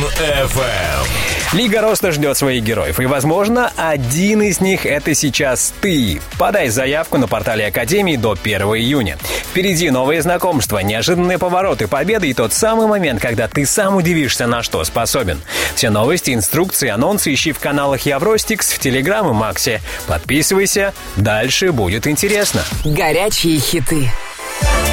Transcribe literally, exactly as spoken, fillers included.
эф эм. Лига роста ждет своих героев, и, возможно, один из них — это сейчас ты. Подай заявку на портале Академии до первого июня. Впереди новые знакомства, неожиданные повороты, победы и тот самый момент, когда ты сам удивишься, на что способен. Все новости, инструкции, анонсы ищи в каналах Евростикс, в Телеграм и Максе. Подписывайся, дальше будет интересно. Горячие хиты.